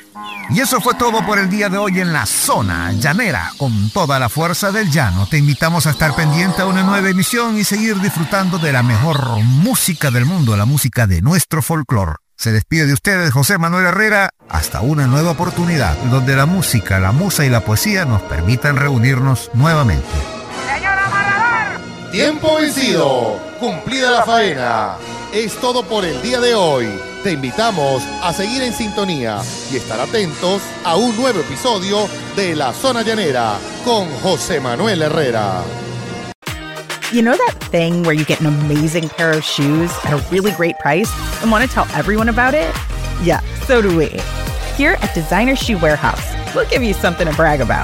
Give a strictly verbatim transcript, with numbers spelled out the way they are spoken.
Y eso fue todo por el día de hoy en la Zona Llanera, con toda la fuerza del llano. Te invitamos a estar pendiente a una nueva emisión y seguir disfrutando de la mejor música del mundo, la música de nuestro folclore. Se despide de ustedes José Manuel Herrera, hasta una nueva oportunidad, donde la música, la musa y la poesía nos permitan reunirnos nuevamente. ¡Señor amarrador! Tiempo vencido, cumplida la faena. Es todo por el día de hoy. Te invitamos a seguir en sintonía y estar atentos a un nuevo episodio de La Zona Llanera con José Manuel Herrera. You know that thing where you get an amazing pair of shoes at a really great price and want to tell everyone about it? Yeah, so do we. Here at Designer Shoe Warehouse, we'll give you something to brag about.